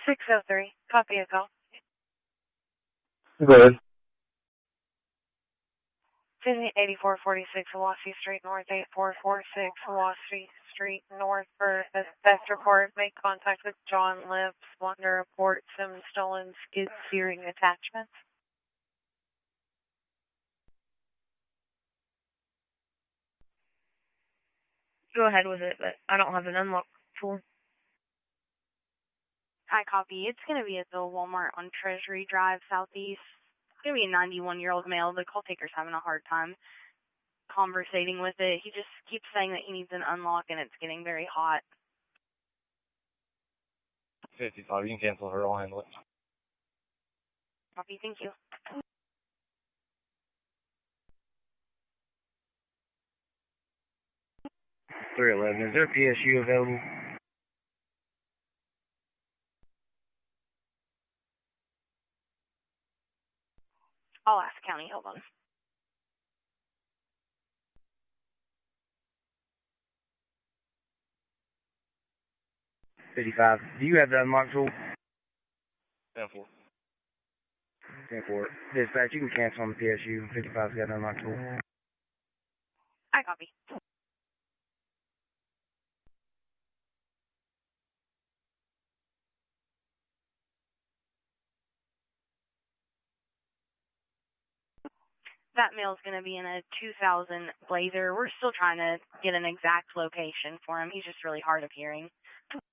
603, copy a call. Go ahead. 8446 Wassey Street North, 8446 Wassey Street North for a theft report. Make contact with John Lips. Want to report some stolen skid steering attachments. Go ahead with it, but I don't have an unlock tool. Hi, copy. It's going to be at the Walmart on Treasury Drive, Southeast. It's going to be a 91-year-old male. The call taker's having a hard time conversating with it. He just keeps saying that he needs an unlock, and it's getting very hot. 55, you can cancel her, I'll handle it. Copy, thank you. 311, is there a PSU available? I'll ask county, hold on. $55, do you have the unlock tool? 10-4. 10-4. Dispatch, you can cancel on the PSU. 55's got an unlock tool. I copy. That male's going to be in a 2000 Blazer. We're still trying to get an exact location for him. He's just really hard of hearing.